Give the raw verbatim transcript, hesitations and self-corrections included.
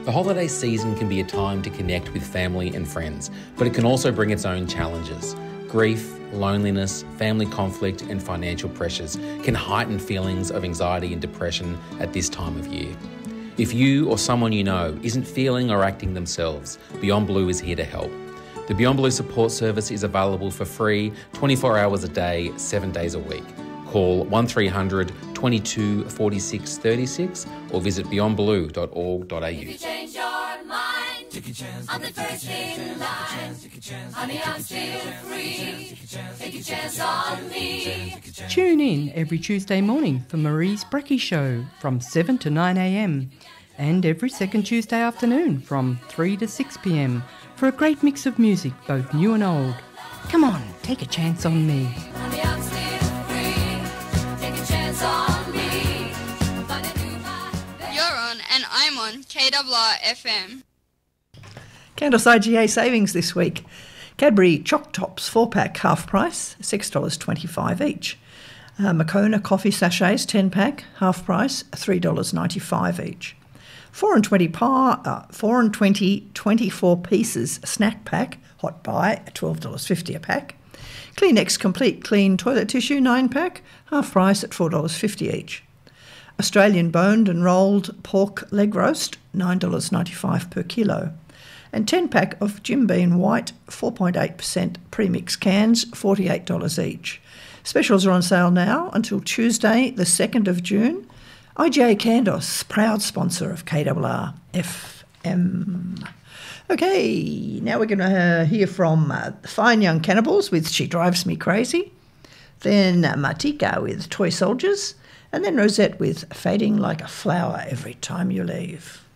The holiday season can be a time to connect with family and friends, but it can also bring its own challenges. Grief, loneliness, family conflict and financial pressures can heighten feelings of anxiety and depression at this time of year. If you or someone you know isn't feeling or acting themselves, Beyond Blue is here to help. The Beyond Blue support service is available for free twenty-four hours a day, seven days a week. Call one three hundred, twenty-two, forty-six, thirty-six or visit beyond blue dot org dot a u. If you change your mind, take a chance, I'm the first in line. Honey, I'm still free. Take a chance on me. Tune in every Tuesday morning for Marie's Brekkie Show from seven to nine a m and every second Tuesday afternoon from three to six p m for a great mix of music, both new and old. Come on, take a chance on me. Honey, I'm still free. Take a chance on me. Gonna do my best. You're on and I'm on K R R F M. Candos I G A savings this week. Cadbury Choc Tops four pack half price, six dollars twenty-five each. Uh, Moccona coffee sachets ten pack half price, three dollars ninety-five each. four and twenty par, uh, four and twenty twenty-four pieces snack pack hot buy, twelve dollars fifty a pack. Kleenex complete clean toilet tissue nine pack half price at four dollars fifty each. Australian boned and rolled pork leg roast nine dollars ninety-five per kilo. And ten pack of Jim Beam White four point eight percent premix cans, forty-eight dollars each. Specials are on sale now until Tuesday, the second of June. I G A Candos, proud sponsor of K R R F M. Okay, now we're going to uh, hear from uh, the Fine Young Cannibals with She Drives Me Crazy, then uh, Martika with Toy Soldiers, and then Rosette with Fading Like a Flower Every Time You Leave.